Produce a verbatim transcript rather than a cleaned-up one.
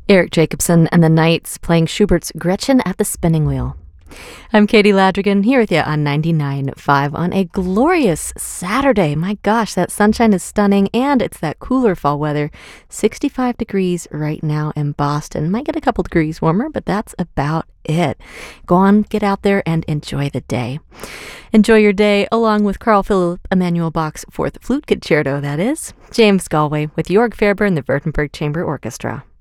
Eric Jacobson and the Knights playing Schubert's Gretchen at the Spinning Wheel. I'm Katie Ladrigan here with you on ninety-nine point five on a glorious Saturday. My gosh, that sunshine is stunning, and it's that cooler fall weather. sixty-five degrees right now in Boston. Might get a couple degrees warmer, but that's about it. Go on, get out there and enjoy the day. Enjoy your day along with Carl Philipp Emanuel Bach's Fourth Flute Concerto, that is. James Galway with Jorg Faerber and the Württemberg Chamber Orchestra.